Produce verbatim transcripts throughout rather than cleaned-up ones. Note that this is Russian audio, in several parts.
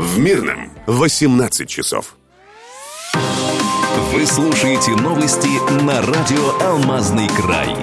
В Мирном восемнадцать часов. Вы слушаете новости на радио «Алмазный край».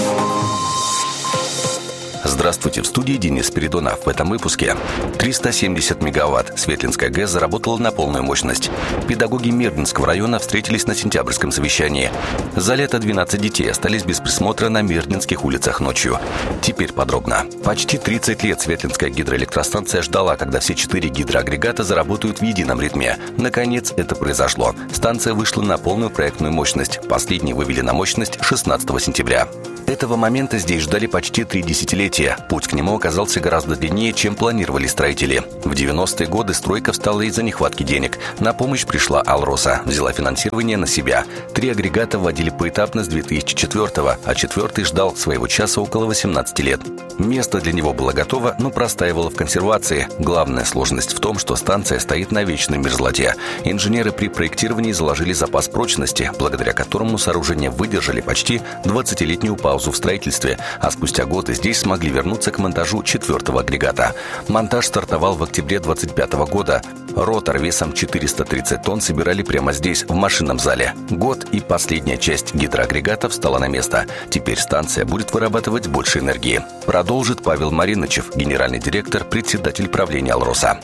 Здравствуйте, в студии Денис Спиридонов. В этом выпуске триста семьдесят мегаватт. Светлинская ГЭС заработала на полную мощность. Педагоги Мирнинского района встретились на сентябрьском совещании. За лето двенадцать детей остались без присмотра на Мирнинских улицах ночью. Теперь подробно. Почти тридцать лет Светлинская гидроэлектростанция ждала, когда все четыре гидроагрегата заработают в едином ритме. Наконец, это произошло. Станция вышла на полную проектную мощность. Последние вывели на мощность шестнадцатого сентября. Этого момента здесь ждали почти три десятилетия. Путь к нему оказался гораздо длиннее, чем планировали строители. В девяностые годы стройка встала из-за нехватки денег. На помощь пришла «Алроса», взяла финансирование на себя. Три агрегата вводили поэтапно с две тысячи четвёртого, а четвертый ждал своего часа около восемнадцати лет. Место для него было готово, но простаивало в консервации. Главная сложность в том, что станция стоит на вечной мерзлоте. Инженеры при проектировании заложили запас прочности, благодаря которому сооружения выдержали почти двадцатилетнюю паузу в строительстве, а спустя годы здесь смогли вернуться к монтажу четвертого агрегата. Монтаж стартовал в октябре двадцать пятого года. Ротор весом четыреста тридцать тонн собирали прямо здесь, в машинном зале. Год, и последняя часть гидроагрегатов встала на место. Теперь станция будет вырабатывать больше энергии. Продолжит Павел Маринычев, генеральный директор, председатель правления «Алроса».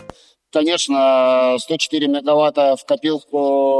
Конечно, сто четыре мегаватта в копилку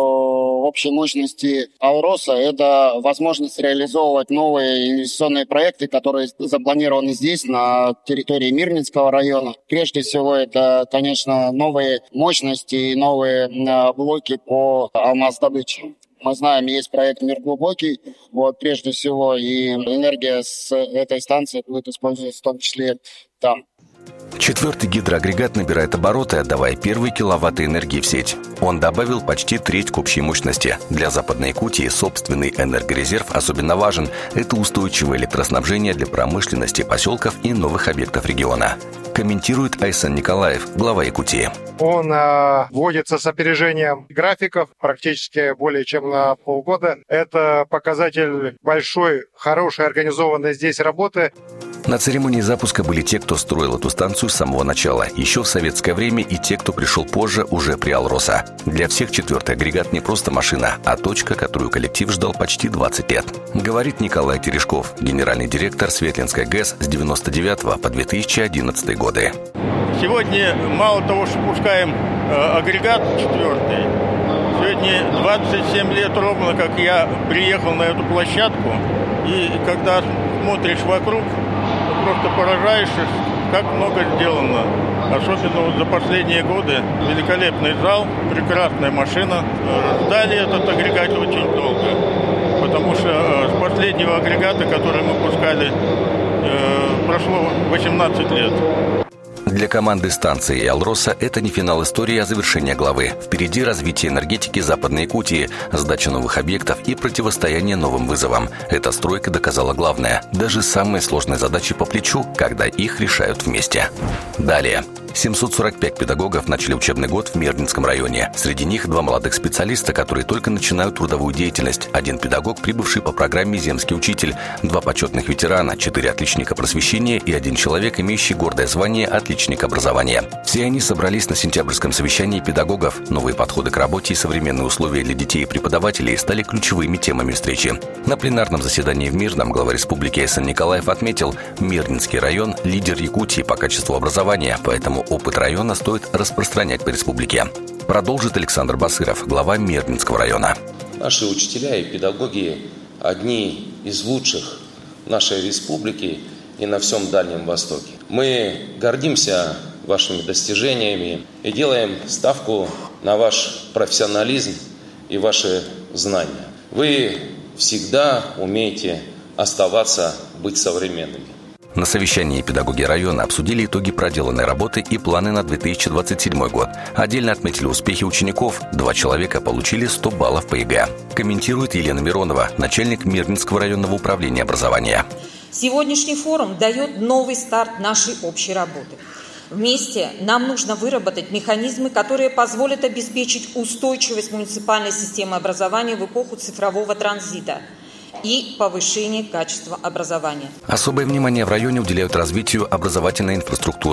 общей мощности «Алроса» — это возможность реализовывать новые инвестиционные проекты, которые запланированы здесь, на территории Мирнинского района. Прежде всего, это, конечно, новые мощности и новые блоки по алмаздобыче. Мы знаем, есть проект «Мир глубокий», вот прежде всего, и энергия с этой станции будет использоваться в том числе там. Четвертый гидроагрегат набирает обороты, отдавая первые киловатты энергии в сеть. Он добавил почти треть к общей мощности. Для Западной Якутии собственный энергорезерв особенно важен. Это устойчивое электроснабжение для промышленности, поселков и новых объектов региона. Комментирует Айсан Николаев, глава Якутии. Он э, вводится с опережением графиков практически более чем на полгода. Это показатель большой, хорошей, организованной здесь работы. На церемонии запуска были те, кто строил эту станцию с самого начала, еще в советское время, и те, кто пришел позже, уже при «Алроса». Для всех четвертый агрегат не просто машина, а точка, которую коллектив ждал почти двадцать лет. Говорит Николай Терешков, генеральный директор Светлинской ГЭС с девяносто девятого по две тысячи одиннадцатый годы. Сегодня мало того, что пускаем э, агрегат четвертый, сегодня двадцать семь лет ровно, как я приехал на эту площадку, и когда смотришь вокруг, просто поражаешься, как много сделано. Особенно вот за последние годы. Великолепный зал, прекрасная машина. Ждали этот агрегат очень долго, потому что с последнего агрегата, который мы пускали, прошло восемнадцать лет. Для команды станции и «Алроса» это не финал истории, а завершение главы. Впереди развитие энергетики Западной Якутии, сдача новых объектов и противостояние новым вызовам. Эта стройка доказала главное. Даже самые сложные задачи по плечу, когда их решают вместе. Далее. семьсот сорок пять педагогов начали учебный год в Мирнинском районе. Среди них два молодых специалиста, которые только начинают трудовую деятельность. Один педагог, прибывший по программе «Земский учитель», два почетных ветерана, четыре отличника просвещения и один человек, имеющий гордое звание «Отличник образования». Все они собрались на сентябрьском совещании педагогов. Новые подходы к работе и современные условия для детей и преподавателей стали ключевыми темами встречи. На пленарном заседании в Мирном глава республики Айсан Николаев отметил, Мирнинский район – лидер Якутии по качеству образования, поэтому опыт района стоит распространять по республике. Продолжит Александр Басыров, глава Мирнинского района. Наши учителя и педагоги одни из лучших в нашей республике и на всем Дальнем Востоке. Мы гордимся вашими достижениями и делаем ставку на ваш профессионализм и ваши знания. Вы всегда умеете оставаться, быть современными. На совещании педагоги района обсудили итоги проделанной работы и планы на две тысячи двадцать седьмой год. Отдельно отметили успехи учеников. Два человека получили сто баллов по ЕГЭ. Комментирует Елена Миронова, начальник Мирнинского районного управления образования. Сегодняшний форум дает новый старт нашей общей работы. Вместе нам нужно выработать механизмы, которые позволят обеспечить устойчивость муниципальной системы образования в эпоху цифрового транзита и повышение качества образования. Особое внимание в районе уделяют развитию образовательной инфраструктуры.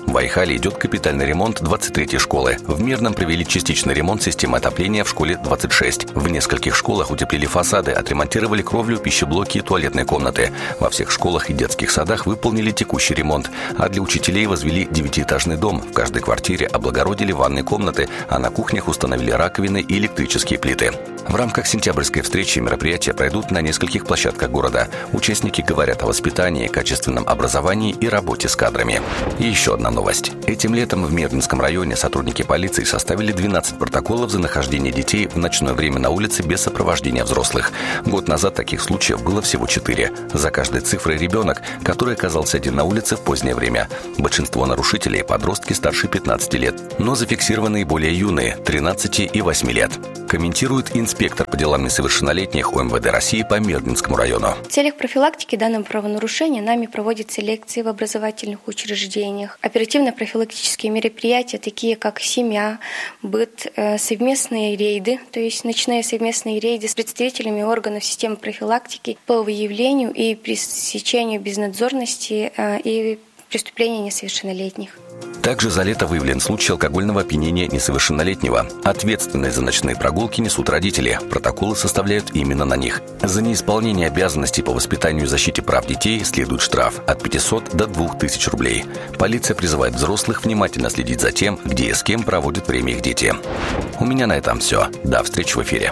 В Айхале идет капитальный ремонт двадцать третьей школы. В Мирном провели частичный ремонт системы отопления в школе двадцать шесть. В нескольких школах утеплили фасады, отремонтировали кровлю, пищеблоки и туалетные комнаты. Во всех школах и детских садах выполнили текущий ремонт. А для учителей возвели девятиэтажный дом. В каждой квартире облагородили ванные комнаты, а на кухнях установили раковины и электрические плиты. В рамках сентябрьской встречи мероприятия пройдут на нескольких площадках города. Участники говорят о воспитании, качественном образовании и работе с кадрами. И еще одна новость. Этим летом в Мирнинском районе сотрудники полиции составили двенадцать протоколов за нахождение детей в ночное время на улице без сопровождения взрослых. Год назад таких случаев было всего четыре. За каждой цифрой ребенок, который оказался один на улице в позднее время. Большинство нарушителей – подростки старше пятнадцати лет, но зафиксированы и более юные – тринадцати и восьми лет. Комментирует инспектор по делам несовершеннолетних ОМВД России по Мирнинскому району. В целях профилактики данного правонарушения нами проводятся лекции в образовательных учреждениях, оперативно-профилактические мероприятия, такие как семья, быт, совместные рейды, то есть ночные совместные рейды с представителями органов системы профилактики по выявлению и пресечению безнадзорности и преступлений несовершеннолетних. Также за лето выявлен случай алкогольного опьянения несовершеннолетнего. Ответственность за ночные прогулки несут родители. Протоколы составляют именно на них. За неисполнение обязанностей по воспитанию и защите прав детей следует штраф от пятисот до двух тысяч рублей. Полиция призывает взрослых внимательно следить за тем, где и с кем проводят время их дети. У меня на этом все. До встречи в эфире.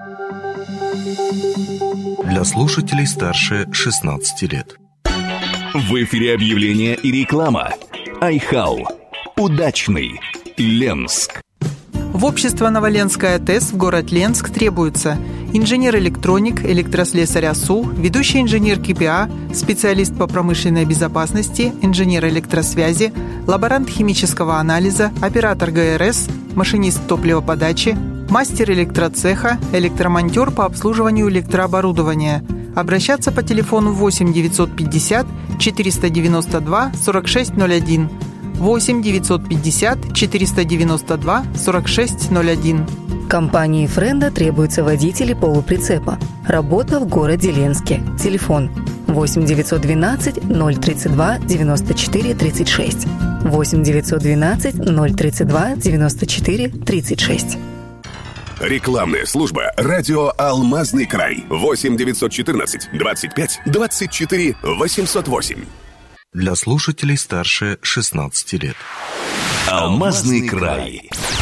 Для слушателей старше шестнадцати лет. В эфире объявления и реклама. Айхал. Удачный. Ленск. В общество Новоленская ТЭС в город Ленск требуется инженер-электроник, электрослесарь АСУ, ведущий инженер КПА, специалист по промышленной безопасности, инженер электросвязи, лаборант химического анализа, оператор ГРС, машинист топливоподачи, мастер электроцеха, электромонтер по обслуживанию электрооборудования. Обращаться по телефону восемь девятьсот пятьдесят четыреста девяносто два сорок шесть ноль один, восемь девятьсот пятьдесят четыреста девяносто два сорок шесть ноль один. Компании «Френда» требуются водители полуприцепа. Работа в городе Ленске. Телефон восемь девятьсот двенадцать ноль тридцать два девяносто четыре тридцать шесть, восемь девятьсот двенадцать ноль тридцать два девяносто четыре тридцать шесть. Рекламная служба «Радио Алмазный край». восемь девятьсот четырнадцать двадцать пять двадцать четыре восемьсот восемь. Для слушателей старше шестнадцати лет. Алмазный край.